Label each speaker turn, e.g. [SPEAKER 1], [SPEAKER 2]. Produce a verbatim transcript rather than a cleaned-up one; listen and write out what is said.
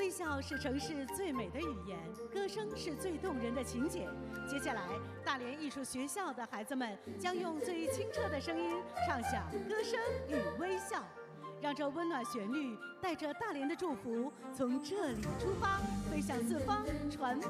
[SPEAKER 1] 微笑是城市最美的语言，歌声是最动人的情节。接下来，大连艺术学校的孩子们将用最清澈的声音唱响歌声与微笑，让这温暖旋律带着大连的祝福，从这里出发，飞向四方，传播